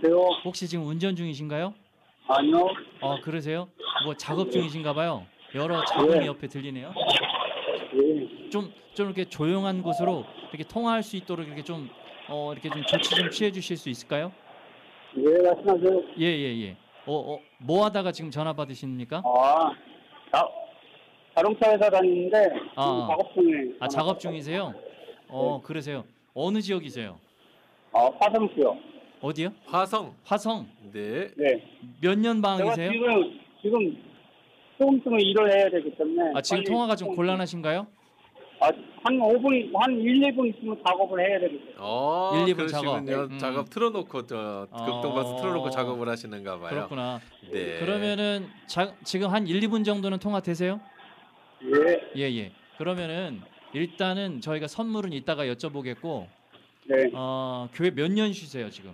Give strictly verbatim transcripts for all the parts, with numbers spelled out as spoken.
여보세요? 혹시 지금 운전 중이신가요? 아니요. 어, 그러세요? 뭐 작업 중이신가 봐요. 여러 잡음이 네. 옆에 들리네요. 예. 좀, 좀 이렇게 조용한 곳으로 이렇게 통화할 수 있도록 이렇게 좀, 어, 이렇게 좀 조치 좀 취해 주실 수 있을까요? 예, 말씀하세요. 예, 예, 예. 어, 어, 뭐 하다가 지금 전화 받으십니까? 아, 자, 자동차 회사 다니는데, 아, 지금 아. 작업 중에. 아, 작업 중이세요? 어, 그러세요. 어느 지역이세요? 아, 화성시요. 어디요? 화성. 화성. 네. 네. 몇 년 제가 방학이세요? 지금, 지금, 조금 있으면 일을 해야 되기 때문에. 아, 지금 빨리 통화가 좀 조금- 곤란하신가요? 아, 한 오 분, 한 일, 이 분 있으면 작업을 해야 되겠어요. 어, 일, 이 분 그러시군요. 작업. 음. 작업 틀어놓고 저 어. 극동방송 틀어놓고 작업을 하시는가 봐요. 그렇구나. 네. 그러면은 자, 지금 한 일, 이 분 정도는 통화 되세요? 예. 예, 예. 그러면은 일단은 저희가 선물은 이따가 여쭤보겠고 네. 어, 교회 몇 년 쉬세요, 지금?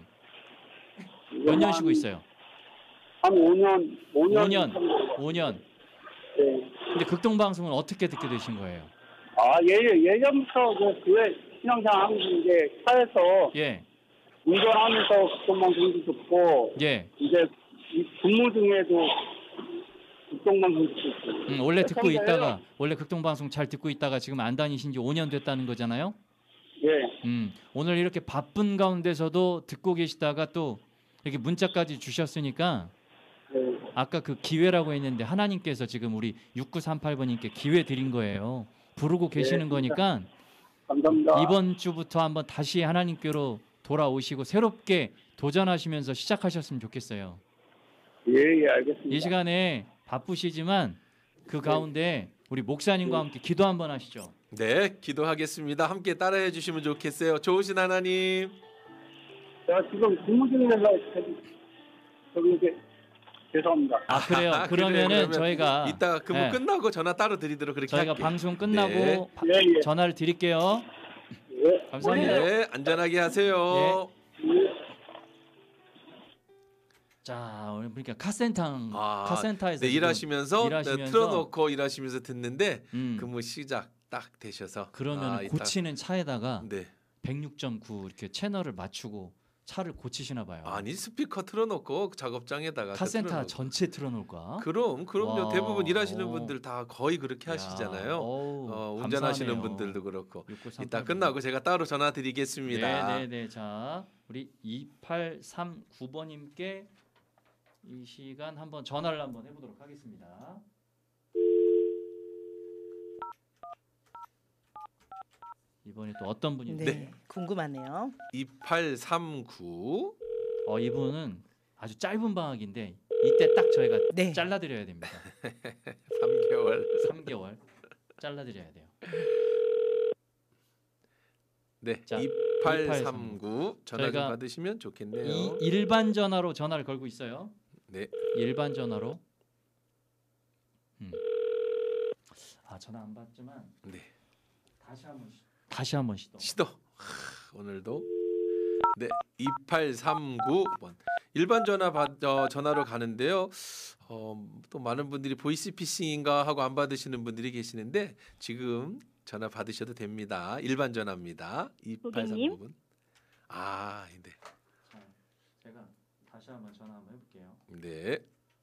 몇 년 쉬고 있어요? 한 오 년, 오 년. 오 년. 정도. 오 년. 네. 근데 극동방송은 어떻게 듣게 되신 거예요? 아, 예, 예전부터 그 교회 신앙생활 하면서 이제 차에서 예. 운전하면서 국동방송도 듣고, 예. 이제 이 근무 중에도 국동방송 듣고 있어요. 음, 원래 듣고 애청자예요. 있다가 원래 극동방송 잘 듣고 있다가 지금 안 다니신 지 오 년 됐다는 거잖아요. 예. 음, 오늘 이렇게 바쁜 가운데서도 듣고 계시다가 또 이렇게 문자까지 주셨으니까 네. 아까 그 기회라고 했는데 하나님께서 지금 우리 육구삼팔 번님께 기회 드린 거예요. 부르고 계시는 진짜. 거니까 감사합니다. 이번 주부터 한번 다시 하나님께로 돌아오시고 새롭게 도전하시면서 시작하셨으면 좋겠어요. 예, 예, 알겠습니다. 이 시간에 바쁘시지만 그 가운데 우리 목사님과 함께 기도 한번 하시죠. 네, 기도하겠습니다. 함께 따라해 주시면 좋겠어요. 좋으신 하나님. 제가 지금 근무 중이라서 저기, 저기 이제 죄송합니다. 아 그래요. 아, 그러면은 그래요. 그러면 저희가 이따 근무 네, 끝나고 전화 따로 드리도록 그렇게 저희가 할게요. 방송 끝나고 네. 바- 예, 예. 전화를 드릴게요. 예. 감사합니다. 네, 안전하게 하세요. 자, 오늘 보니까 카센터 아, 카센터에서 네, 지금 일하시면서, 일하시면서 네, 틀어놓고 일하시면서 듣는데 음. 근무 시작 딱 되셔서 그러면 아, 이따- 고치는 차에다가 네. 백육 점 구 이렇게 채널을 맞추고 차를 고치시나 봐요. 아니 스피커 틀어놓고 작업장에다가 카센터 틀어놓고. 전체 틀어놓을까? 그럼 그럼요. 와. 대부분 일하시는 오. 분들 다 거의 그렇게 야, 하시잖아요. 어우, 어, 운전하시는 감사하네요. 분들도 그렇고. 육구삼팔 이따 끝나고 제가 따로 전화 드리겠습니다. 네네네. 자, 우리 이팔삼구 번님께 이 시간 한번 전화를 한번 해보도록 하겠습니다. 이번에 또 어떤 분이? 네, 궁금하네요. 이팔삼구. 어, 이분은 아주 짧은 방학인데 이때 딱 저희가 네. 잘라드려야 됩니다. 삼 개월. 삼 개월 잘라드려야 돼요. 네. 자, 이팔삼구 전화 좀 저희가 받으시면 좋겠네요. 이 일반 전화로 전화를 걸고 있어요. 네. 일반 전화로. 음. 아, 전화 안 받지만 네. 다시 한번 시, 다시 한번 시도. 시도. 하, 오늘도 네. 이팔삼구 번. 일반 전화 받 어, 전화로 가는데요. 어, 또 많은 분들이 보이스피싱인가 하고 안 받으시는 분들이 계시는데 지금 전화 받으셔도 됩니다. 일반 전화입니다. 이팔삼구 번. 아, 네. 자, 제가 다시 한번 전화 한번 해볼게요. 네.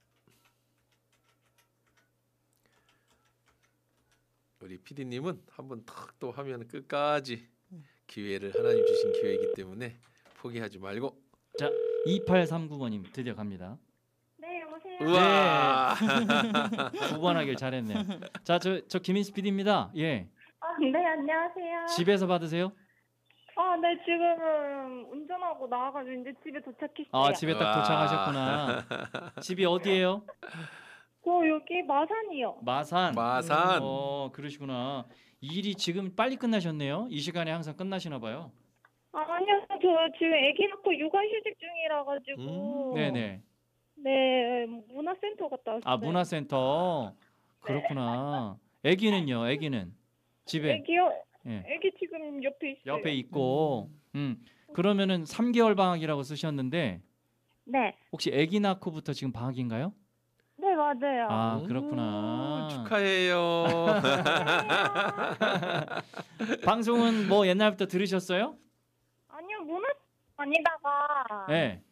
우리 피디님은 한번 탁 또 하면 끝까지 기회를 하나님 주신 기회이기 때문에 포기하지 말고. 자, 이팔삼구 번님 드디어 갑니다. 네, 여보세요. 우와. 구 번 하길 잘했네요. 자, 저, 저 김인수 피디입니다. 예. 아, 네, 안녕하세요. 집에서 받으세요? 아, 네, 지금은 운전하고 나와가지고 이제 집에 도착했어요. 아, 집에 딱 와. 도착하셨구나. 집이 어디예요? 저 여기 마산이요. 마산. 마산. 어, 그러시구나. 일이 지금 빨리 끝나셨네요. 이 시간에 항상 끝나시나 봐요. 아, 아니요, 저 지금 아기 낳고 육아휴직 중이라 가지고. 음, 네네. 네, 문화센터 갔다 왔어요. 아, 문화센터. 그렇구나. 아기는요? 아기는 집에 아기요? 예. 아기 지금 옆에 있어요. 옆에 있고. 음. 그러면은 삼 개월 방학이라고 쓰셨는데 네, 혹시 아기 낳고부터 지금 방학인가요? 네, 맞아요. 아, 그렇구나. 오, 축하해요. 방송은 뭐 옛날부터 들으셨어요? 아니요, 문화 아니다가. 네.